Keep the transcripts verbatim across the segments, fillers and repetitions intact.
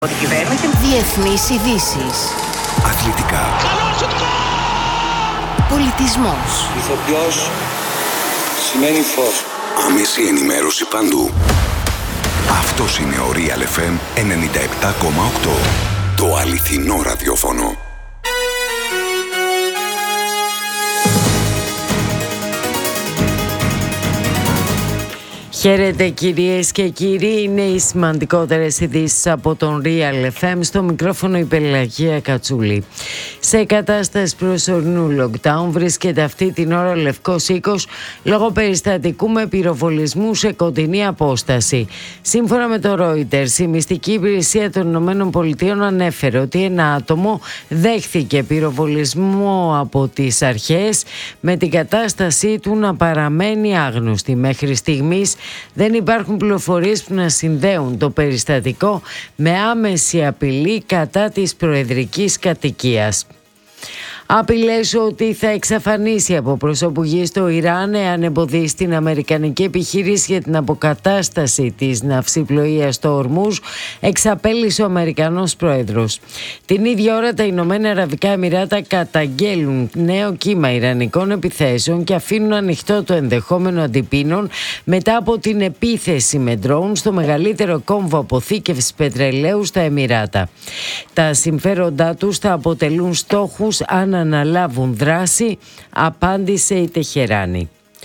Διεθνείς ειδήσεις. Αθλητικά. Πολιτισμός. Ηθοποιός σημαίνει φως. Άμεση ενημέρωση παντού. Αυτός είναι ο Real εφ εμ ενενήντα επτά κόμμα οκτώ. Το αληθινό ραδιόφωνο. Χαίρετε κυρίες και κύριοι, είναι οι σημαντικότερες ειδήσεις από τον Real εφ εμ, στο μικρόφωνο η Πελαγία Κατσούλη. Σε κατάσταση προσωρινού lockdown βρίσκεται αυτή την ώρα ο Λευκός Οίκος λόγω περιστατικού με πυροβολισμού σε κοντινή απόσταση. Σύμφωνα με το Reuters, η μυστική υπηρεσία των Ηνωμένων Πολιτείων ανέφερε ότι ένα άτομο δέχθηκε πυροβολισμό από τις αρχές, με την κατάστασή του να παραμένει άγνωστη. Μέχρι στιγμής δεν υπάρχουν πληροφορίες που να συνδέουν το περιστατικό με άμεση απειλή κατά της προεδρικής κατοικίας. Απειλές ότι θα εξαφανίσει από πρόσωπου γης στο Ιράν εάν εμποδίσει την αμερικανική επιχείρηση για την αποκατάσταση της ναυσιπλοείας στο Ορμούζ, εξαπέλυσε ο Αμερικανός πρόεδρος. Την ίδια ώρα τα Ηνωμένα Αραβικά Εμιράτα καταγγέλουν νέο κύμα ιρανικών επιθέσεων και αφήνουν ανοιχτό το ενδεχόμενο αντιπίνων μετά από την επίθεση με ντρόουν στο μεγαλύτερο κόμβο αποθήκευσης πετρελαίου στα Εμιράτα. Τα συμφέροντά τους θα αποτελούν στόχους αν αναλάβουν δράση, απάντησε η Τεχεράνη.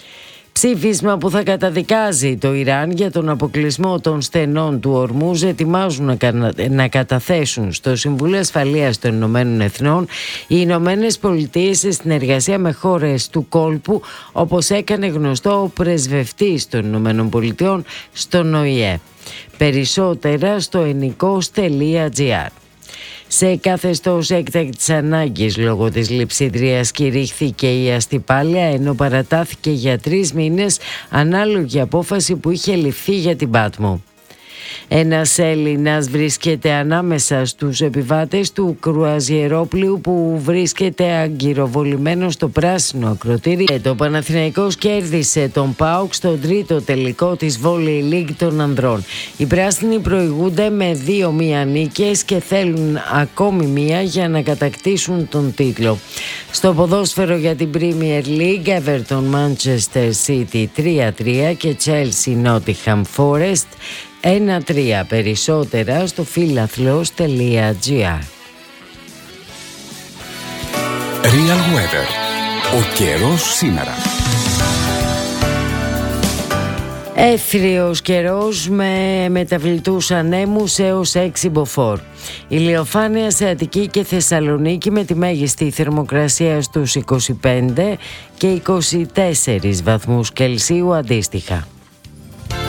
Ψήφισμα που θα καταδικάζει το Ιράν για τον αποκλεισμό των στενών του Ορμούζ ετοιμάζουν να, κα... να καταθέσουν στο Συμβούλιο Ασφαλείας των Ηνωμένων Εθνών οι Ηνωμένες Πολιτείες σε συνεργασία με χώρες του κόλπου, όπως έκανε γνωστό ο πρεσβευτής των Ηνωμένων Πολιτειών στον Ο Η Ε. Περισσότερα στο ενικός τελεία τζι άρ. Σε καθεστώς έκτακτης ανάγκης λόγω της λειψιδρίας κηρύχθηκε η αστιπάλεια, ενώ παρατάθηκε για τρεις μήνες ανάλογη απόφαση που είχε ληφθεί για την Πάτμο. Ένας Έλληνας βρίσκεται ανάμεσα στους επιβάτες του κρουαζιερόπλοιου που βρίσκεται αγκυροβολημένο στο πράσινο ακροτήρι. Το Παναθηναϊκός κέρδισε τον ΠΑΟΚ στο τρίτο τελικό της Volley League των ανδρών. Οι πράσινοι προηγούνται με δύο μία νίκες και θέλουν ακόμη μία για να κατακτήσουν τον τίτλο. Στο ποδόσφαιρο για την Premier League, Everton Manchester City τρία τρία και Chelsea Nottingham Forest ένα τρία. Περισσότερα στο φίλαθλος τελεία τζι άρ. Real Weather. Ο καιρός σήμερα. Έθριος καιρός με μεταβλητούς ανέμους έως έξι μποφόρ. Ηλιοφάνεια σε Αττική και Θεσσαλονίκη με τη μέγιστη θερμοκρασία στους είκοσι πέντε και είκοσι τέσσερις βαθμούς Κελσίου αντίστοιχα.